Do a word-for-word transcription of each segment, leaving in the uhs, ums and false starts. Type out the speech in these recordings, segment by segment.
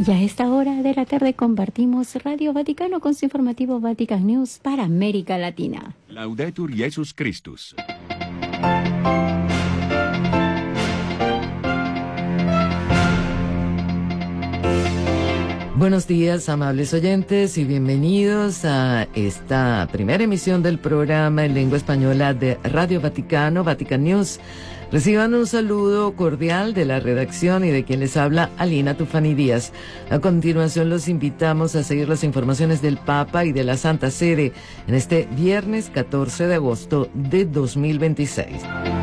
Y a esta hora de la tarde compartimos Radio Vaticano con su informativo Vatican News para América Latina. Laudetur Jesus Christus. Buenos días, amables oyentes, y bienvenidos a esta primera emisión del programa en lengua española de Radio Vaticano, Vatican News. Reciban un saludo cordial de la redacción y de quien les habla, Alina Tufani Díaz. A continuación los invitamos a seguir las informaciones del Papa y de la Santa Sede en este viernes catorce de agosto de dos mil veintiséis.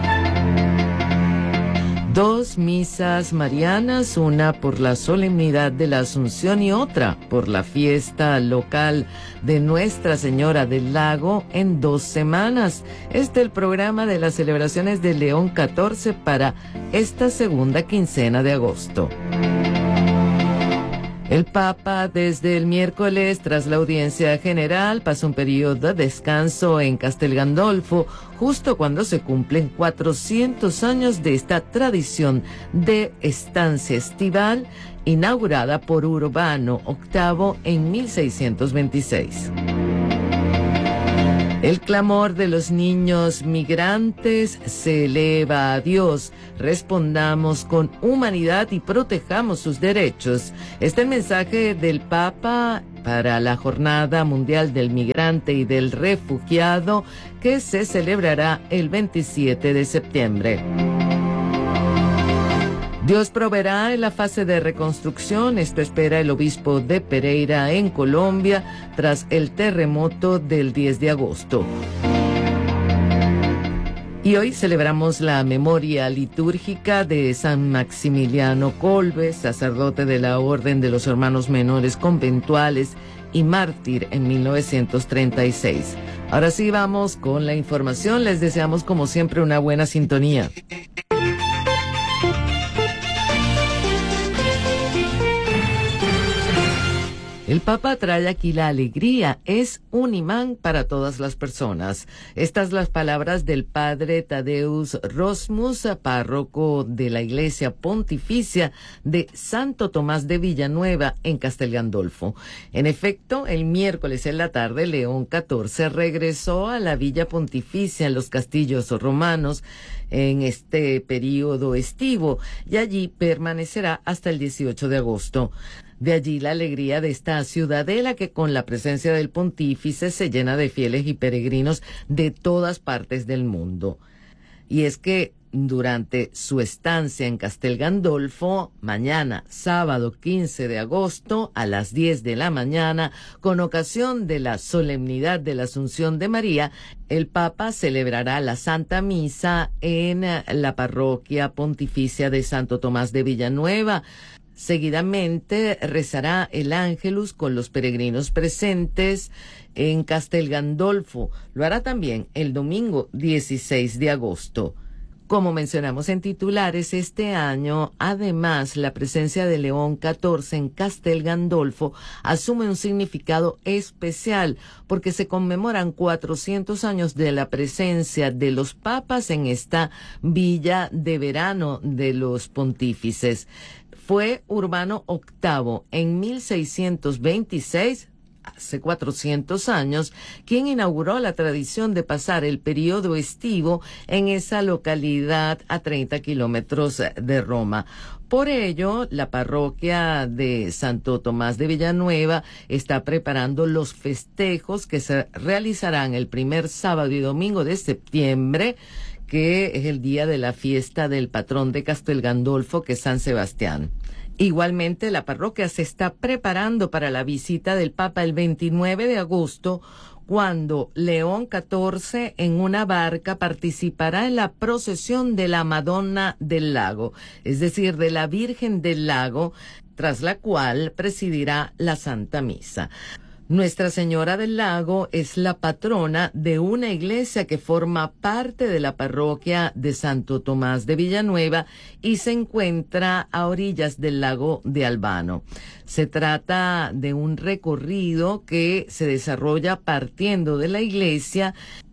Dos misas marianas, una por la solemnidad de la Asunción y otra por la fiesta local de Nuestra Señora del Lago en dos semanas. Este es el programa de las celebraciones de León catorce para esta segunda quincena de agosto. El Papa, desde el miércoles, tras la audiencia general, pasó un periodo de descanso en Castel Gandolfo, justo cuando se cumplen cuatrocientos años de esta tradición de estancia estival, inaugurada por Urbano octavo en mil seiscientos veintiséis. El clamor de los niños migrantes se eleva a Dios. Respondamos con humanidad y protejamos sus derechos. Este es el mensaje del Papa para la Jornada Mundial del Migrante y del Refugiado, que se celebrará el veintisiete de septiembre. Dios proveerá en la fase de reconstrucción. Esto espera el obispo de Pereira en Colombia tras el terremoto del diez de agosto. Y hoy celebramos la memoria litúrgica de San Maximiliano Kolbe, sacerdote de la Orden de los Hermanos Menores Conventuales y mártir en mil novecientos treinta y seis. Ahora sí vamos con la información. Les deseamos como siempre una buena sintonía. El Papa trae aquí la alegría, es un imán para todas las personas. Estas las palabras del padre Tadeusz Rosmus, párroco de la Iglesia Pontificia de Santo Tomás de Villanueva en Castel Gandolfo. En efecto, el miércoles en la tarde, León catorce regresó a la Villa Pontificia en los Castillos Romanos en este periodo estivo y allí permanecerá hasta el dieciocho de agosto. De allí la alegría de esta ciudadela que con la presencia del pontífice se llena de fieles y peregrinos de todas partes del mundo. Y es que durante su estancia en Castel Gandolfo, mañana, sábado quince de agosto, a las diez de la mañana, con ocasión de la solemnidad de la Asunción de María, el Papa celebrará la Santa Misa en la parroquia pontificia de Santo Tomás de Villanueva. Seguidamente rezará el Ángelus con los peregrinos presentes en Castel Gandolfo. Lo hará también el domingo dieciséis de agosto. Como mencionamos en titulares, este año, además, la presencia de León catorce en Castel Gandolfo asume un significado especial porque se conmemoran cuatrocientos años de la presencia de los papas en esta villa de verano de los pontífices. Fue Urbano octavo en mil seiscientos veintiséis, hace cuatrocientos años, quien inauguró la tradición de pasar el periodo estivo en esa localidad a treinta kilómetros de Roma. Por ello, la parroquia de Santo Tomás de Villanueva está preparando los festejos que se realizarán el primer sábado y domingo de septiembre, que es el día de la fiesta del patrón de Castel Gandolfo, que es San Sebastián. Igualmente, la parroquia se está preparando para la visita del Papa el veintinueve de agosto, cuando León catorce en una barca participará en la procesión de la Madonna del Lago, es decir, de la Virgen del Lago, tras la cual presidirá la Santa Misa. Nuestra Señora del Lago es la patrona de una iglesia que forma parte de la parroquia de Santo Tomás de Villanueva y se encuentra a orillas del lago de Albano. Se trata de un recorrido que se desarrolla partiendo de la iglesia,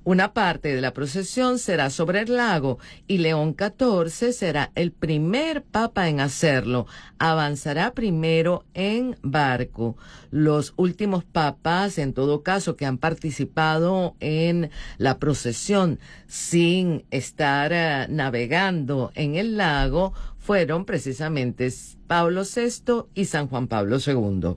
Una parte de la procesión será sobre el lago y León catorce será el primer papa en hacerlo. Avanzará primero en barco. Los últimos papas, en todo caso, que han participado en la procesión sin estar uh, navegando en el lago fueron precisamente Pablo sexto y San Juan Pablo segundo.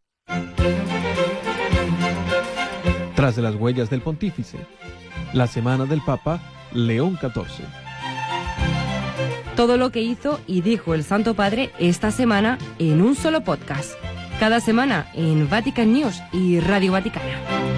Tras de las huellas del pontífice, la semana del Papa León catorce. Todo lo que hizo y dijo el Santo Padre esta semana en un solo podcast. Cada semana en Vatican News y Radio Vaticana.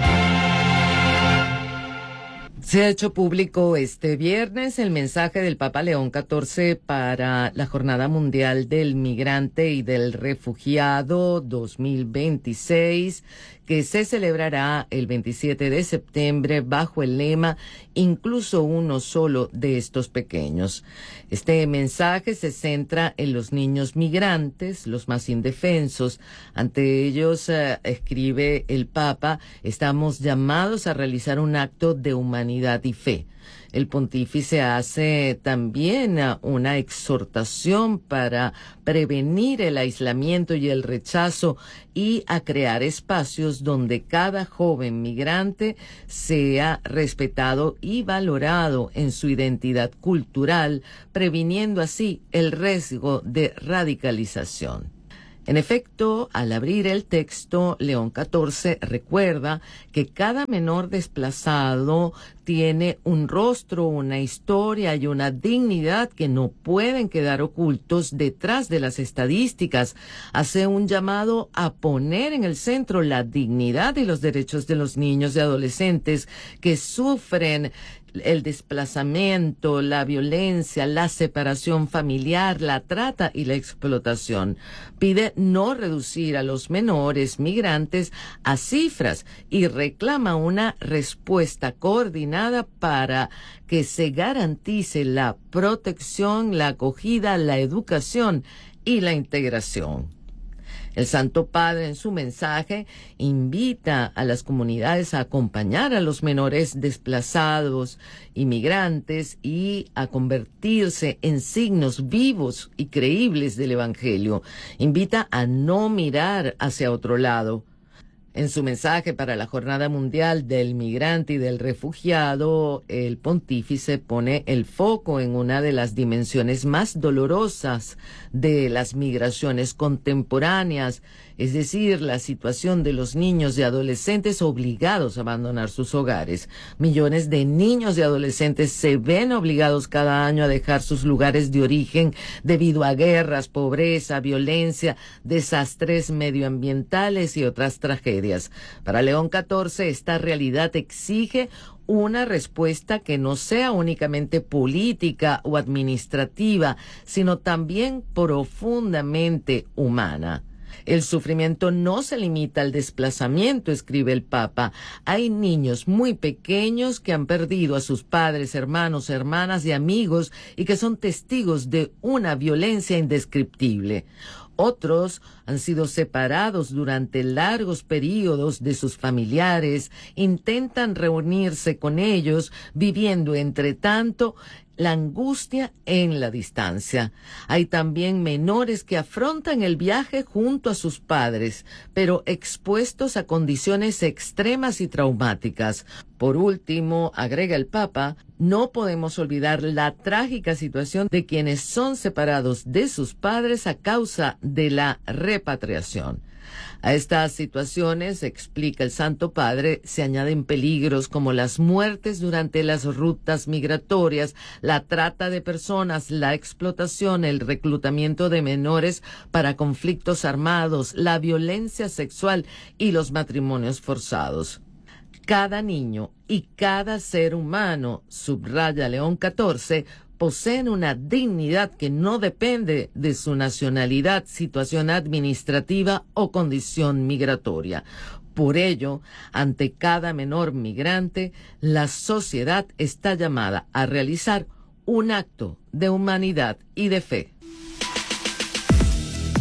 Se ha hecho público este viernes el mensaje del Papa León catorce para la Jornada Mundial del Migrante y del Refugiado dos mil veintiséis, que se celebrará el veintisiete de septiembre bajo el lema "Incluso uno solo de estos pequeños". Este mensaje se centra en los niños migrantes, los más indefensos. Ante ellos, eh, escribe el Papa, estamos llamados a realizar un acto de humanidad y fe. El pontífice hace también una exhortación para prevenir el aislamiento y el rechazo y a crear espacios donde cada joven migrante sea respetado y valorado en su identidad cultural, previniendo así el riesgo de radicalización. En efecto, al abrir el texto, León catorce recuerda que cada menor desplazado tiene un rostro, una historia y una dignidad que no pueden quedar ocultos detrás de las estadísticas. Hace un llamado a poner en el centro la dignidad y los derechos de los niños y adolescentes que sufren el desplazamiento, la violencia, la separación familiar, la trata y la explotación. Pide no reducir a los menores migrantes a cifras y reclama una respuesta coordinada para que se garantice la protección, la acogida, la educación y la integración. El Santo Padre, en su mensaje, invita a las comunidades a acompañar a los menores desplazados, inmigrantes, y a convertirse en signos vivos y creíbles del Evangelio. Invita a no mirar hacia otro lado. En su mensaje para la Jornada Mundial del Migrante y del Refugiado, el pontífice pone el foco en una de las dimensiones más dolorosas de las migraciones contemporáneas, es decir, la situación de los niños y adolescentes obligados a abandonar sus hogares. Millones de niños y adolescentes se ven obligados cada año a dejar sus lugares de origen debido a guerras, pobreza, violencia, desastres medioambientales y otras tragedias. Para León catorce, esta realidad exige una respuesta que no sea únicamente política o administrativa, sino también profundamente humana. El sufrimiento no se limita al desplazamiento, escribe el Papa. Hay niños muy pequeños que han perdido a sus padres, hermanos, hermanas y amigos y que son testigos de una violencia indescriptible. Otros han sido separados durante largos periodos de sus familiares, intentan reunirse con ellos, viviendo entre tanto la angustia en la distancia. Hay también menores que afrontan el viaje junto a sus padres, pero expuestos a condiciones extremas y traumáticas. Por último, agrega el Papa, no podemos olvidar la trágica situación de quienes son separados de sus padres a causa de la repatriación. A estas situaciones, explica el Santo Padre, se añaden peligros como las muertes durante las rutas migratorias, la trata de personas, la explotación, el reclutamiento de menores para conflictos armados, la violencia sexual y los matrimonios forzados. Cada niño y cada ser humano, subraya León catorce, poseen una dignidad que no depende de su nacionalidad, situación administrativa o condición migratoria. Por ello, ante cada menor migrante, la sociedad está llamada a realizar un acto de humanidad y de fe.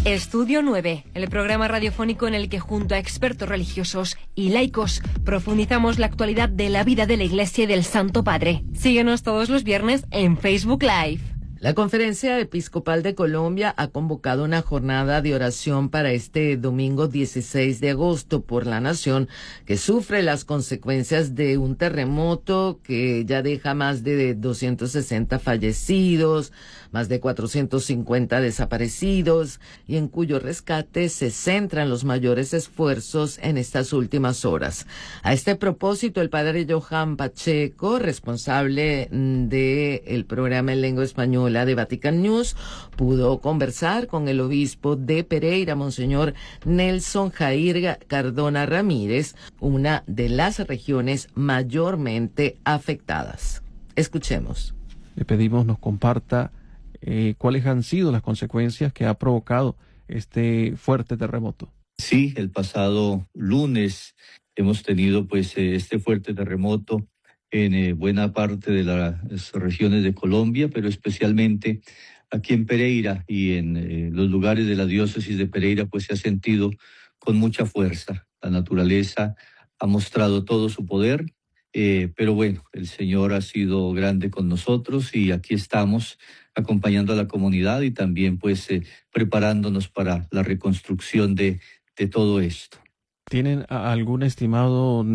Estudio nueve, el programa radiofónico en el que junto a expertos religiosos y laicos profundizamos la actualidad de la vida de la Iglesia y del Santo Padre. Síguenos todos los viernes en Facebook Live. La Conferencia Episcopal de Colombia ha convocado una jornada de oración para este domingo dieciséis de agosto por la nación que sufre las consecuencias de un terremoto que ya deja más de doscientos sesenta fallecidos, más de cuatrocientos cincuenta desaparecidos y en cuyo rescate se centran los mayores esfuerzos en estas últimas horas. A este propósito, el padre Johan Pacheco, responsable del programa en lengua española de Vatican News, pudo conversar con el obispo de Pereira, Monseñor Nelson Jair Cardona Ramírez, una de las regiones mayormente afectadas. Escuchemos. Le pedimos nos comparta eh, cuáles han sido las consecuencias que ha provocado este fuerte terremoto. Sí, el pasado lunes hemos tenido pues este fuerte terremoto en eh, buena parte de las regiones de Colombia, pero especialmente aquí en Pereira y en eh, los lugares de la diócesis de Pereira, pues se ha sentido con mucha fuerza. La naturaleza ha mostrado todo su poder, eh, pero bueno, el Señor ha sido grande con nosotros y aquí estamos acompañando a la comunidad y también pues eh, preparándonos para la reconstrucción de, de todo esto. ¿Tienen algún estimado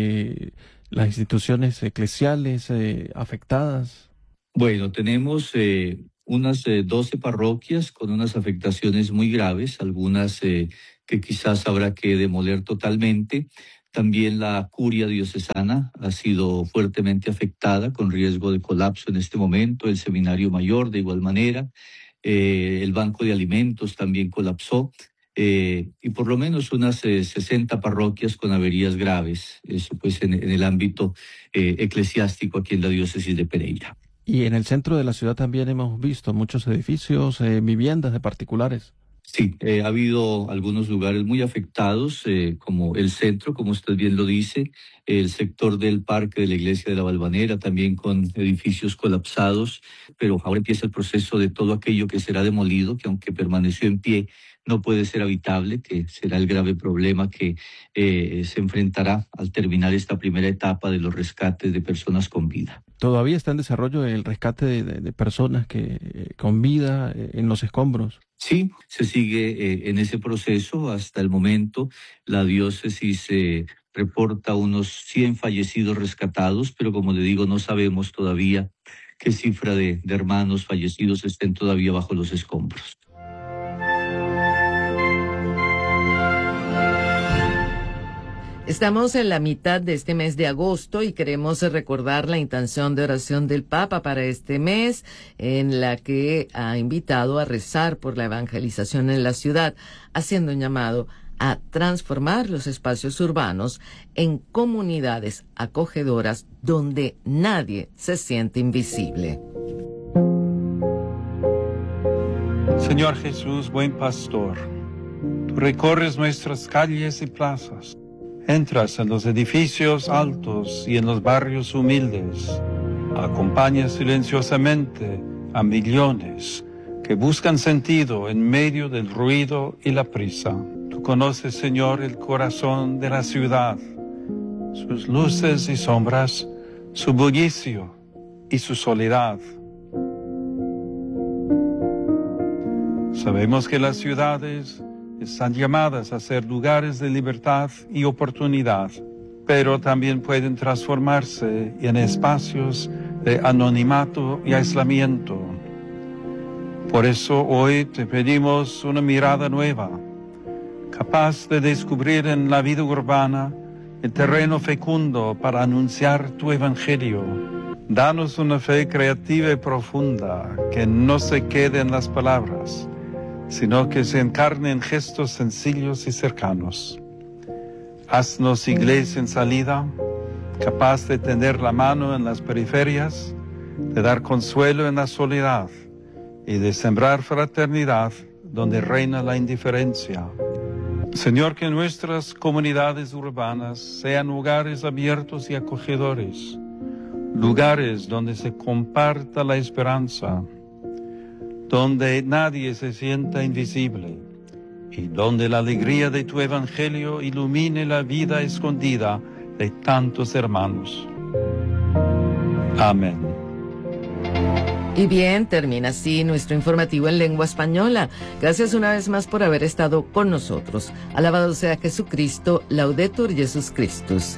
de las instituciones eclesiales eh, afectadas? Bueno, tenemos eh, unas eh, doce parroquias con unas afectaciones muy graves, algunas eh, que quizás habrá que demoler totalmente. También la curia diocesana ha sido fuertemente afectada con riesgo de colapso en este momento, el seminario mayor de igual manera, eh, el banco de alimentos también colapsó. Eh, y por lo menos unas eh, sesenta parroquias con averías graves, eso pues en, en el ámbito eh, eclesiástico aquí en la diócesis de Pereira. Y en el centro de la ciudad también hemos visto muchos edificios, eh, viviendas de particulares. Sí, eh, ha habido algunos lugares muy afectados, eh, como el centro, como usted bien lo dice, el sector del parque de la iglesia de la Valvanera, también con edificios colapsados, pero ahora empieza el proceso de todo aquello que será demolido, que aunque permaneció en pie, no puede ser habitable, que será el grave problema que eh, se enfrentará al terminar esta primera etapa de los rescates de personas con vida. ¿Todavía está en desarrollo el rescate de, de, de personas que eh, con vida eh, en los escombros? Sí, se sigue eh, en ese proceso. Hasta el momento la diócesis eh, reporta unos cien fallecidos rescatados, pero como le digo, no sabemos todavía qué cifra de, de hermanos fallecidos estén todavía bajo los escombros. Estamos en la mitad de este mes de agosto y queremos recordar la intención de oración del Papa para este mes, en la que ha invitado a rezar por la evangelización en la ciudad, haciendo un llamado a transformar los espacios urbanos en comunidades acogedoras donde nadie se siente invisible. Señor Jesús, buen pastor, tú recorres nuestras calles y plazas. Entras en los edificios altos y en los barrios humildes. Acompañas silenciosamente a millones que buscan sentido en medio del ruido y la prisa. Tú conoces, Señor, el corazón de la ciudad, sus luces y sombras, su bullicio y su soledad. Sabemos que las ciudades están llamadas a ser lugares de libertad y oportunidad, pero también pueden transformarse en espacios de anonimato y aislamiento. Por eso hoy te pedimos una mirada nueva, capaz de descubrir en la vida urbana el terreno fecundo para anunciar tu evangelio. Danos una fe creativa y profunda que no se quede en las palabras, sino que se encarne en gestos sencillos y cercanos. Haznos iglesia en salida, capaz de tender la mano en las periferias, de dar consuelo en la soledad y de sembrar fraternidad donde reina la indiferencia. Señor, que nuestras comunidades urbanas sean lugares abiertos y acogedores, lugares donde se comparta la esperanza, donde nadie se sienta invisible y donde la alegría de tu evangelio ilumine la vida escondida de tantos hermanos. Amén. Y bien, termina así nuestro informativo en lengua española. Gracias una vez más por haber estado con nosotros. Alabado sea Jesucristo, Laudetur Jesus Christus.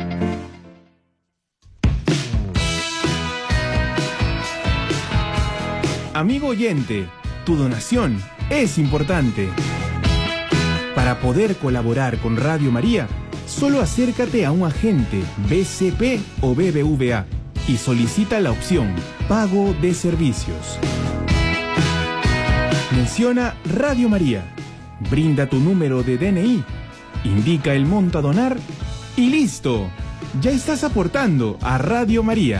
Amigo oyente, tu donación es importante. Para poder colaborar con Radio María, solo acércate a un agente B C P o B B V A y solicita la opción Pago de Servicios. Menciona Radio María, brinda tu número de D N I, indica el monto a donar y ¡listo! Ya estás aportando a Radio María.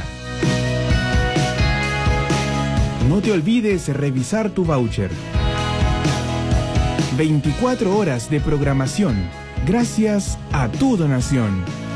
No te olvides revisar tu voucher. veinticuatro horas de programación gracias a tu donación.